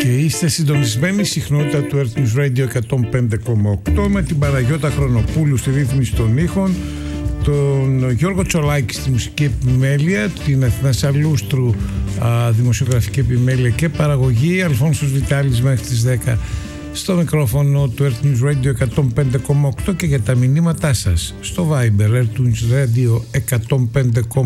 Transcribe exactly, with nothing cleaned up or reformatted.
Και είστε συντονισμένοι συχνότητα του Earth News Radio εκατόν πέντε κόμμα οκτώ με την Παναγιώτα Χρονοπούλου στη ρύθμιση των ήχων, τον Γιώργο Τσολάκη στη μουσική επιμέλεια, την Αθηνά Σαλούστρου α, δημοσιογραφική επιμέλεια και παραγωγή, Αλφόνσος Βιτάλης μέχρι τις δέκα στο μικρόφωνο του Earth News Radio εκατόν πέντε κόμμα οκτώ και για τα μηνύματά σας στο Viber Earth News Radio εκατόν πέντε κόμμα οκτώ